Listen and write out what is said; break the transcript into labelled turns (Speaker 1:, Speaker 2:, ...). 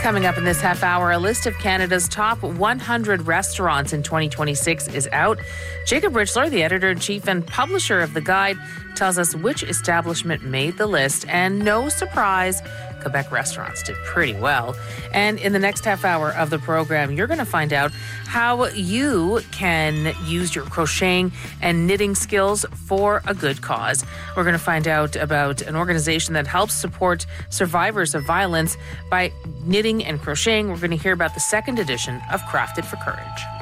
Speaker 1: Coming up in this half hour, a list of Canada's top 100 restaurants in 2026 is out. Jacob Richler, the editor-in-chief and publisher of the guide, tells us which establishment made the list. And no surprise, Quebec restaurants did pretty well. And in the next half hour of the program, you're going to find out how you can use your crocheting and knitting skills for a good cause. We're going to find out about an organization that helps support survivors of violence by knitting and crocheting. We're going to hear about the second edition of Crafted for Courage.